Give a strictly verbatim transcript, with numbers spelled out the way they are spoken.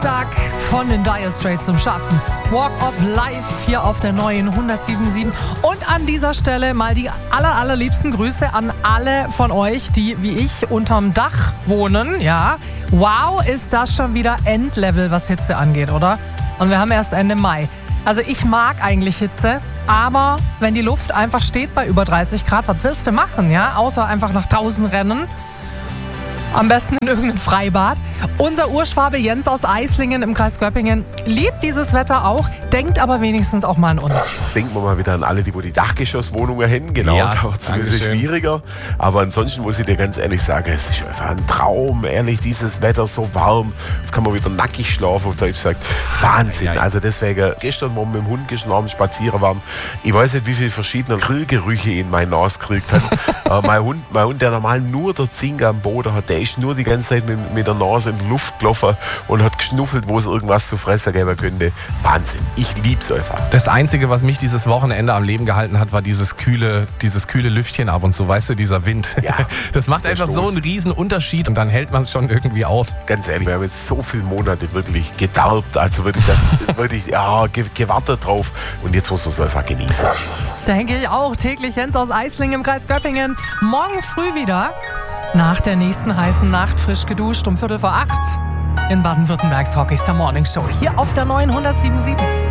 Tag von den Dire Straits zum Schaffen. Walk of Life hier auf der neuen hundertsieben Komma sieben. Und an dieser Stelle mal die aller, allerliebsten Grüße an alle von euch, die wie ich unterm Dach wohnen. Ja, wow, ist das schon wieder Endlevel, was Hitze angeht, oder? Und wir haben erst Ende Mai. Also ich mag eigentlich Hitze, aber wenn die Luft einfach steht bei über dreißig Grad, was willst du machen, ja? Außer einfach nach draußen rennen. Am besten in irgendein Freibad. Unser Urschwabe Jens aus Eislingen im Kreis Göppingen liebt dieses Wetter auch, denkt aber wenigstens auch mal an uns. Denken wir mal wieder an alle, die wo die Dachgeschosswohnungen haben. Genau, Ja, da wird es ein bisschen Dankeschön. schwieriger. Aber ansonsten muss ich dir ganz ehrlich sagen, es ist einfach ein Traum. Ehrlich, dieses Wetter so warm. Jetzt kann man wieder nackig schlafen, auf Deutsch sagt. Wahnsinn. Ja, ja. Also deswegen, gestern, wo wir mit dem Hund geschlafen, spazieren waren, ich weiß nicht, wie viele verschiedene Grillgerüche in meine Nase gekriegt hat. äh, mein, Hund, mein Hund, der normal nur der Zinke am Boden hat, der ist nur die ganze Zeit mit, mit der Nase in die Luft gelaufen und hat geschnuffelt, wo es irgendwas zu fressen geben könnte. Wahnsinn. Ich lieb's einfach. Das Einzige, was mich dieses Wochenende am Leben gehalten hat, war dieses kühle, dieses kühle Lüftchen ab und zu, weißt du, dieser Wind. Ja, das macht der einfach so Stoß. einen riesen Unterschied und dann hält man es schon irgendwie aus. Ganz ehrlich, wir haben jetzt so viele Monate wirklich gedarbt, also wirklich, das, wirklich ja, ge- gewartet drauf und jetzt muss man es einfach genießen. Denke ich auch. Täglich Jens aus Eislingen im Kreis Göppingen. Morgen früh wieder. Nach der nächsten heißen Nacht frisch geduscht um Viertel vor acht. In Baden-Württembergs Hockeyster Morning Show. Hier auf der neuen hundertsieben Komma sieben.